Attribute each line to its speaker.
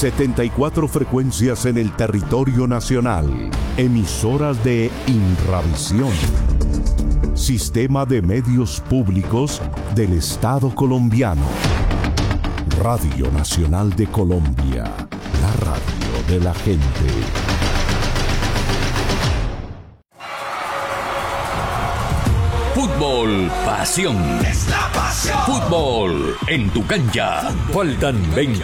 Speaker 1: 74 frecuencias en el territorio nacional. Emisoras de Inravisión. Sistema de Medios Públicos del Estado Colombiano. Radio Nacional de Colombia. La radio de la gente.
Speaker 2: Fútbol, pasión.
Speaker 3: Es la pasión.
Speaker 2: Fútbol en tu cancha. Faltan 20